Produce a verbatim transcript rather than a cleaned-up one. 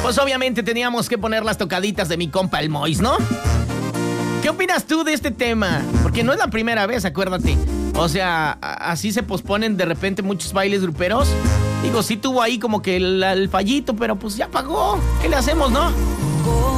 pues obviamente teníamos que poner las tocaditas de mi compa el Mois, ¿no? ¿Qué opinas tú de este tema? Porque no es la primera vez, acuérdate. O sea, así se posponen de repente muchos bailes gruperos. Digo, sí tuvo ahí como que el, el fallito, pero pues ya pagó. ¿Qué le hacemos, no?